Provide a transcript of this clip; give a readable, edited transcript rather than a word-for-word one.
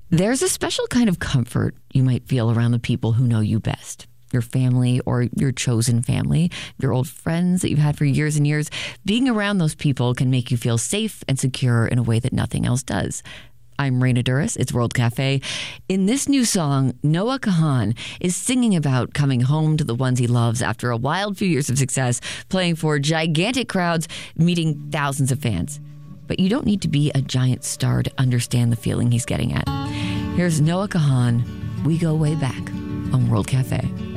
There's a special kind of comfort you might feel around the people who know you best. Your family or your chosen family, your old friends that you've had for years and years. Being around those people can make you feel safe and secure in a way that nothing else does. I'm Raina Douris. It's World Cafe. In this new song, Noah Kahan is singing about coming home to the ones he loves after a wild few years of success, playing for gigantic crowds, meeting thousands of fans. But you don't need to be a giant star to understand the feeling he's getting at. Here's Noah Kahan, We Go Way Back on World Cafe.